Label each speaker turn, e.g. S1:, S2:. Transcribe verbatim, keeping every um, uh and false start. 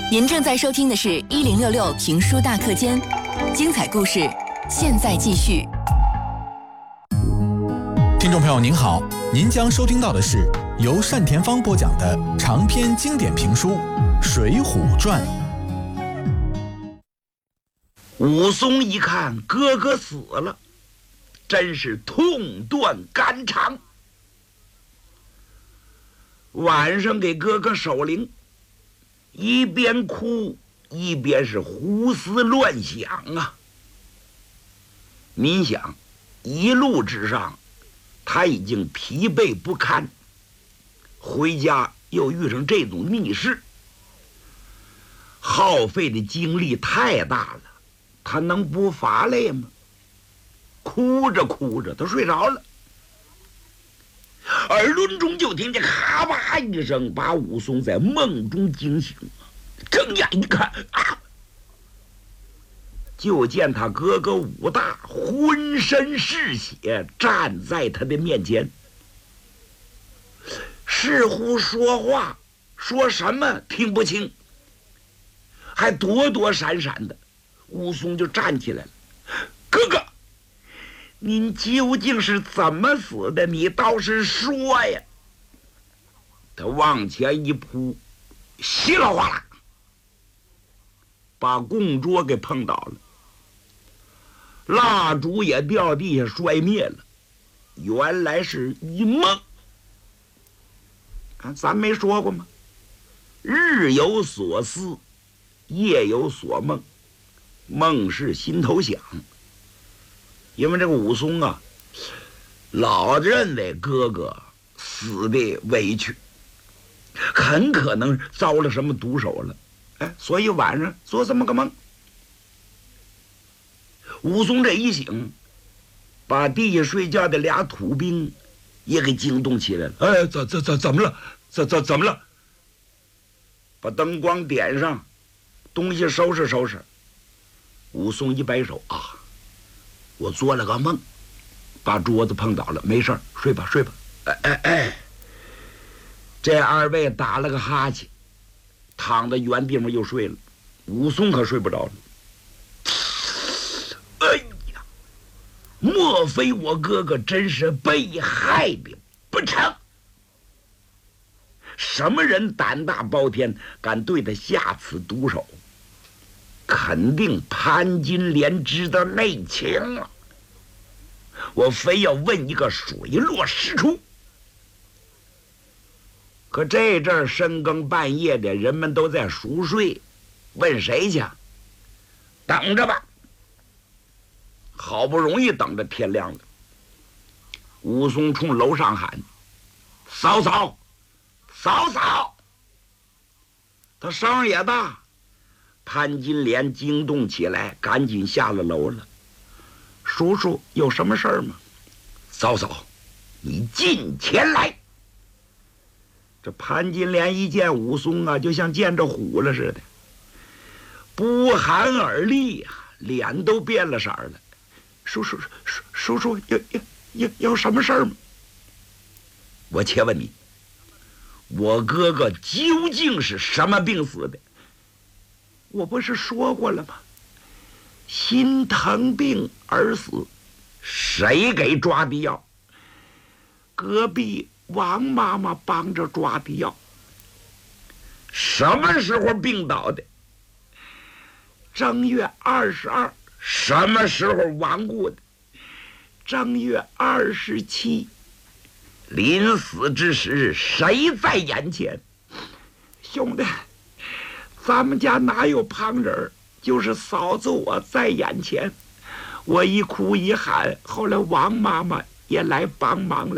S1: 您正在收听的是一零六六评书大课间，精彩故事现在继续。
S2: 听众朋友您好，您将收听到的是由单田芳播讲的长篇经典评书《水浒传》。
S3: 武松一看哥哥死了，真是痛断肝肠。晚上给哥哥守灵，一边哭一边是胡思乱想啊。您想，一路之上他已经疲惫不堪，回家又遇上这种逆事，耗费的精力太大了，他能不乏累吗？哭着哭着他睡着了，耳轮中就听见咔吧一声，把武松在梦中惊醒。睁眼一看啊，就见他哥哥武大浑身是血站在他的面前，似乎说话，说什么听不清，还躲躲闪闪的。武松就站起来了，哥哥，您究竟是怎么死的？你倒是说呀！他往前一扑，稀里哗啦把供桌给碰倒了，蜡烛也掉地下摔灭了。原来是一梦。啊，咱没说过吗？日有所思，夜有所梦，梦是心头想。因为这个武松啊，老认为哥哥死的委屈，很可能遭了什么毒手了，哎，所以晚上做这么个梦。武松这一醒，把地下睡觉的俩土兵也给惊动起来了。哎，怎怎怎怎么了？怎怎怎么了？把灯光点上，东西收拾收拾。武松一摆手啊，我做了个梦，把桌子碰倒了，没事儿，睡吧睡吧。哎哎哎，这二位打了个哈欠，躺在原地方又睡了。武松可睡不着了。哎呀，莫非我哥哥真是被害的不成？什么人胆大包天，敢对他下此毒手？肯定潘金莲知道内情了，我非要问一个水落石出。可这阵深更半夜的，人们都在熟睡，问谁去？等着吧。好不容易等着天亮了，武松冲楼上喊：嫂嫂，嫂嫂！他声也大，潘金莲惊动起来，赶紧下了楼了。叔叔有什么事儿吗？嫂嫂，你近前来。这潘金莲一见武松啊，就像见着虎了似的，不寒而栗呀、啊，脸都变了色了。叔叔，叔叔叔，有有有有什么事儿吗？我且问你，我哥哥究竟是什么病死的？我不是说过了吗？心疼病而死。谁给抓的药？隔壁王妈妈帮着抓的药。什么时候病倒的？正月二十二。什么时候亡故的？正月二十七。临死之时，谁在眼前？兄弟，咱们家哪有旁人？就是嫂子我在眼前。我一哭一喊，后来王妈妈也来帮忙了。